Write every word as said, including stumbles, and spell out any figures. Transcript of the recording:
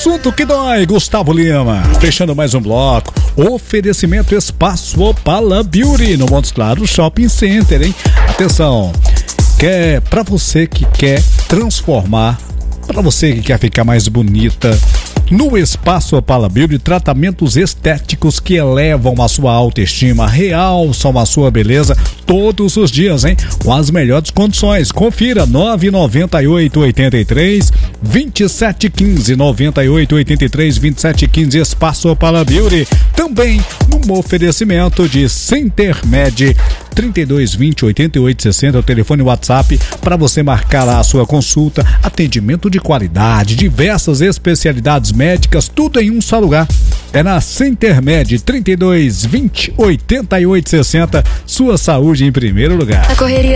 assunto que dói, Gustavo Lima. Fechando mais um bloco. Oferecimento Espaço Opala Beauty no Montes Claros Shopping Center, hein? Atenção, quer para você que quer transformar, para você que quer ficar mais bonita, no Espaço Opala Beauty, tratamentos estéticos que elevam a sua autoestima, realçam a sua beleza todos os dias, hein? Com as melhores condições. Confira nove nove oito, oito três, dois sete um cinco, nove oito oito três, dois sete um cinco, Espaço Opala Beauty. Também no oferecimento de Centermed, trinta e dois, vinte, oitenta e oito, sessenta, o telefone WhatsApp para você marcar lá a sua consulta, atendimento de qualidade, diversas especialidades médicas, tudo em um só lugar. É na Centermed, trinta e dois, vinte, oitenta e oito, sessenta, sua saúde em primeiro lugar. A correria